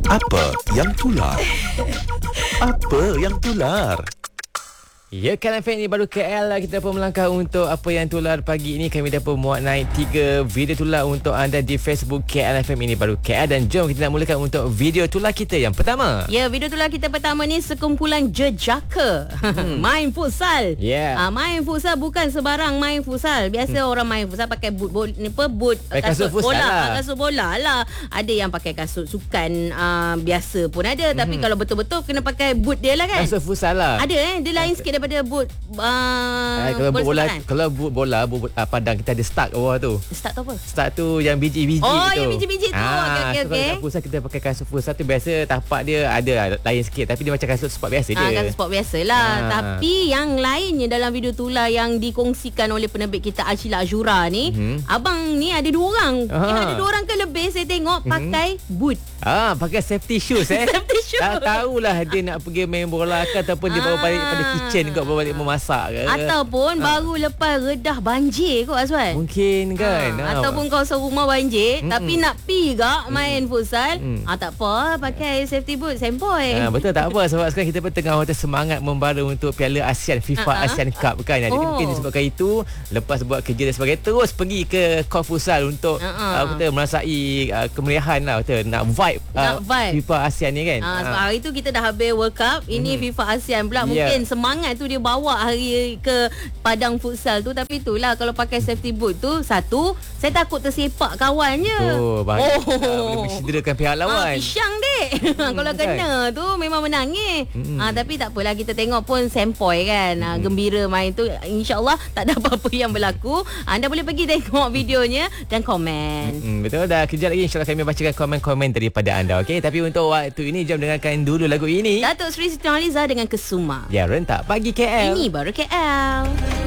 Apa yang tular? Apa yang tular? Ya, kan FM ni baru KL lah. Kita pun melangkah untuk apa yang tular pagi ini. Kami dah pun muat naik 3 video tular untuk anda di Facebook KL FM ini baru KL. Dan jom kita nak mulakan untuk video tular kita yang pertama. Ya, video tular kita pertama ni sekumpulan jejaka main futsal. Main futsal bukan sebarang main futsal. Biasa orang main futsal pakai boot kasut bola lah. Kasut bola lah. Ada yang pakai kasut sukan biasa pun ada. Tapi kalau betul-betul kena pakai boot dia lah kan. Kasut futsal lah. Ada dia lain sikit daripada boot kalau boot bola, kalau boot bola padang kita ada start kat bawah tu. Start tu apa? Start tu yang biji-biji tu. Yang biji-biji tu. Okey. Kalau futsal kita pakai kasut futsal tu biasa tapak dia ada lain sikit, tapi dia macam kasut sport biasa je. Kasut sport biasalah. Tapi yang lainnya dalam video tular yang dikongsikan oleh penerbit kita Ashila Azura ni, abang ni ada 2 orang. Ada 2 orang ke lebih saya tengok pakai boot. Pakai safety shoes Safety shoes. Tak tahulah dia nak pergi main bola ke ataupun dia baru balik pada kitchen kot, baru balik memasak ke. Ataupun baru lepas redah banjir kot Azwan. Mungkin kan. Ataupun kawasan rumah banjir tapi nak pi gak main futsal. Tak apa, pakai safety boot sempoi. Betul, tak apa sebab sekarang kita pun tengah semangat membara untuk Piala ASEAN, FIFA ASEAN Cup kan. Jadi mungkin disebabkan itu lepas buat kerja dan sebagainya terus pergi ke court futsal untuk kita merasai kemeriahan lah, betul, nak vibe FIFA ASEAN ni kan. Sebab hari tu kita dah habis World Cup, ini FIFA ASEAN pula. Mungkin semangat tu dia bawa hari ke padang futsal tu. Tapi itulah, kalau pakai safety boot tu, satu, saya takut tersepak kawannya. Boleh mencederakan pihak lawan. Pisang dek. Kalau kena tu memang menangis. Tapi tak apalah, kita tengok pun sempoi kan. Gembira main tu. InsyaAllah tak ada apa-apa yang berlaku. Anda boleh pergi tengok videonya dan komen. Betul, dah kejap lagi InsyaAllah kami bacakan komen-komen daripada anda. Okey, tapi untuk waktu ini jom dengarkan dulu lagu ini. Datuk Sri Siti Nurhaliza dengan Kesuma. Ya, rentak pagi KL. Ini baru KL.